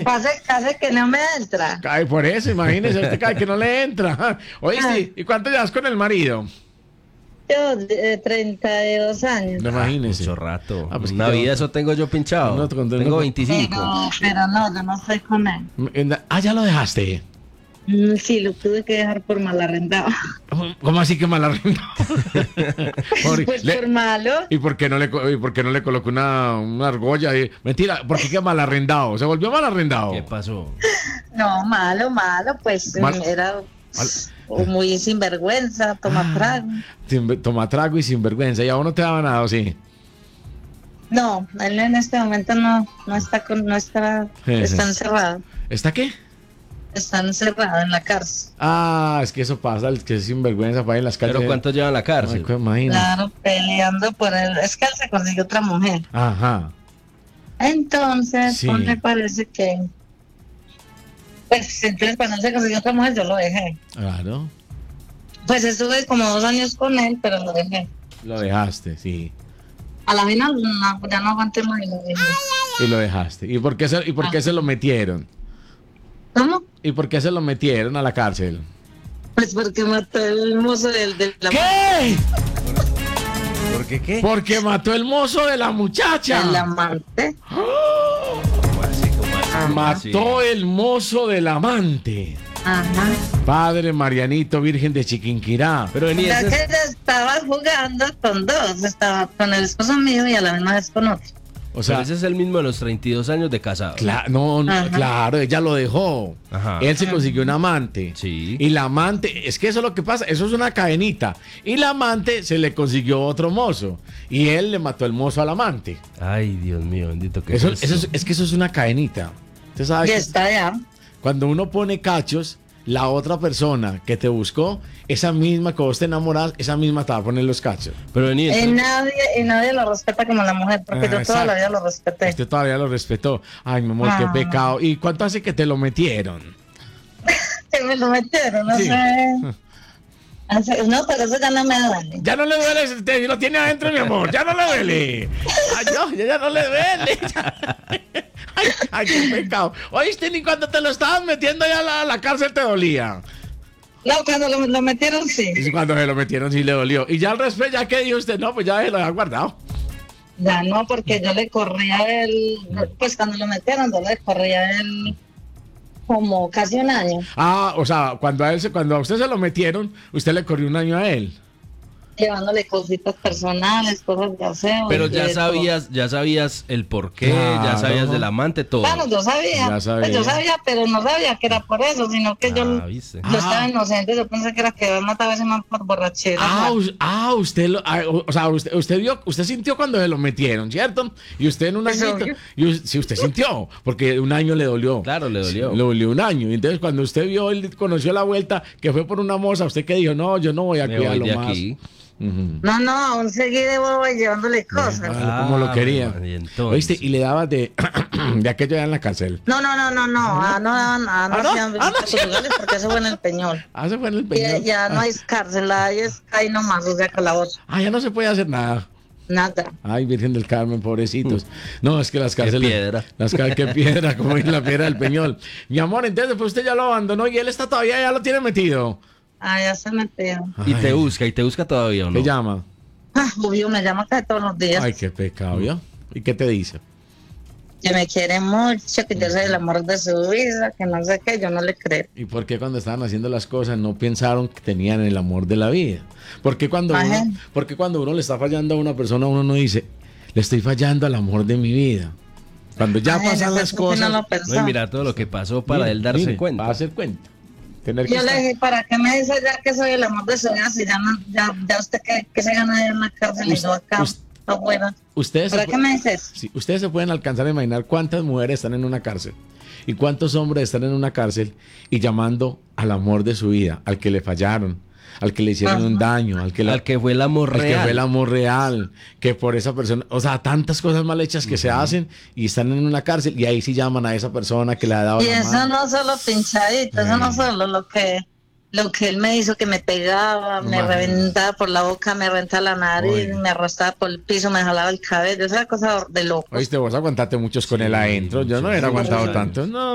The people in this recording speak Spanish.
Casi que no me entra. Ay, por eso, imagínese, usted cae que no le entra. Oíste, ¿y cuánto llevas con el marido? Yo, 32 años. No, imagínese. Mucho rato. Ah, pues Una que vida yo- eso tengo yo pinchado. No, tengo 25. Pero no, yo no estoy con él. Ah, ya lo dejaste. Sí, lo tuve que dejar por mal arrendado. ¿Cómo así que mal arrendado? Pues por malo. ¿Y por qué no le colocó una argolla? Mentira, ¿por qué mal arrendado? ¿Se volvió mal arrendado? ¿Qué pasó? No, malo, pues era muy sinvergüenza, toma trago. Toma trago y sinvergüenza. ¿Y a uno te daba nada o sí? No, él en este momento no está está encerrado. ¿Está qué? Está encerrado en la cárcel. Ah, es que eso pasa, el que es sinvergüenza para ir en las calles. ¿Pero cuánto lleva en la cárcel? Imagínate. Claro, peleando por él. Es que él se consiguió otra mujer. Ajá. Entonces, Sí. pues me parece que... Pues entonces cuando él se consiguió otra mujer, yo lo dejé. Claro. Pues estuve como 2 años con él, pero lo dejé. Lo dejaste, sí. A la final no, ya no aguanté más y lo dejé. Y lo dejaste. ¿Y por qué se lo metieron? ¿Cómo? ¿Y por qué se lo metieron a la cárcel? Pues porque mató el mozo de la... ¿Qué? ¿Por qué qué? Porque mató el mozo de la muchacha. El amante. ¿Cómo así? Mató el mozo del amante. Ajá. Padre Marianito Virgen de Chiquinquirá. Pero vení, Ya ese que es- ella estaba jugando con dos. Estaba con el esposo mío y a la misma vez con otro. O pero sea, ese es el mismo de los 32 años de casado. no, Ajá. claro, ella lo dejó. Ajá. Él se consiguió un amante. Sí. Y la amante, es que eso es lo que pasa, eso es una cadenita. Y la amante se le consiguió otro mozo. Y él le mató el mozo al amante. Ay, Dios mío, bendito que Eso, es es que eso es una cadenita. Usted sabe Y que está allá. cuando uno pone cachos, la otra persona que te buscó, esa misma que vos te enamorás, esa misma te va a poner los cachos. Pero vení, Y nadie lo respeta como la mujer, porque yo toda la vida lo respeté. Usted todavía lo respetó. Ay, mi amor, Ah. qué pecado. ¿Y cuánto hace que te lo metieron? Que me lo metieron, no Sí. sé. No, pero eso ya no me duele. Ya no le duele, usted lo tiene adentro, mi amor. Ya no le duele. Ay, no, ya no le duele. Ay, qué pecado. Oíste, ni cuando te lo estabas metiendo ya a la cárcel te dolía. No, cuando lo metieron, sí. Y cuando se lo metieron sí le dolió. Y ya al respecto, ya que dijo usted, no, pues ya se lo había guardado. Ya no, porque yo le corría a él, pues cuando lo metieron, yo le corría a él como casi 1 año, Ah, o sea, cuando a usted se lo metieron, usted le corrió 1 año a él. llevándole cositas personales, cosas de aseo. pero y ya de sabías el porqué, Claro. ya sabías del amante, todo. todo. Claro, yo sabía. Ya sabía. Pues yo sabía, pero no sabía que era por eso, sino que yo ¿viste? estaba inocente, yo pensé que era que había matado a ese man por borrachera. Usted o sea, usted vio, usted sintió cuando se lo metieron, ¿cierto? Y usted en un Pues, añito, sí, usted sintió, porque 1 año le dolió. Claro, le dolió. Le dolió 1 año. Y entonces cuando usted vio, él conoció la vuelta, que fue por una moza, usted que dijo, no, yo no voy a Me voy cuidarlo de más. aquí. Ujú. No, aún seguí de bobo y llevándole cosas. Como lo quería. Y entonces. ¿Oíste? Y le dabas de aquello allá en la cárcel. No, no no? hacían visitas conjugales porque eso fue en el Peñol. Ah, se fue en el Ya, peñón. ya no hay cárcel, ahí nomás, o sea, calabozo. Ah, ya no se puede hacer nada. Nada. Ay, Virgen del Carmen, pobrecitos. No, es que las cárceles. piedra. Qué piedra, como dice la piedra del Peñol. Mi amor, entonces después usted ya lo abandonó y él está todavía, ya lo tiene metido. Ya se metió. Y te Ay, busca todavía, ¿o no? ¿qué llama? Obvio, me llama casi todos los días. Ay, qué pecado, ¿yo? ¿Y qué te dice? Que me quiere mucho, que yo soy el amor de su vida, que no sé qué, yo no le creo. ¿Y por qué cuando estaban haciendo las cosas no pensaron que tenían el amor de la vida? ¿Por qué cuando Ajá. uno le está fallando a una persona, uno no dice, le estoy fallando al amor de mi vida? Cuando ya Ay, pasan no, las pues, ¿por qué cosas. no lo pensó? No, y mira todo lo que pasó para mire, él darse mire, cuenta. Va a hacer cuenta. Tener que Yo le estar- dije, ¿para qué me dice ya que soy el amor de su vida? Si ya, no, ya usted que se gana ahí en la cárcel y yo acá afuera. Ustedes ¿Para se qué me dices? Sí, ustedes se pueden alcanzar a imaginar cuántas mujeres están en una cárcel y cuántos hombres están en una cárcel y llamando al amor de su vida, al que le fallaron, al que le hicieron un daño, al que fue el amor al que real. fue el amor real, que por esa persona, o sea, tantas cosas mal hechas que se hacen y están en una cárcel y ahí sí llaman a esa persona que le ha dado Y la eso mano. no solo pinchadito, eso no solo lo que él me hizo, que me pegaba, me Imagínate. reventaba por la boca, me reventaba la nariz, Oiga. me arrastraba por el piso, me jalaba el cabello, esa cosa de loco. Oíste, vos aguantaste muchos con él adentro, yo no hubiera muchos aguantado años. tanto, no.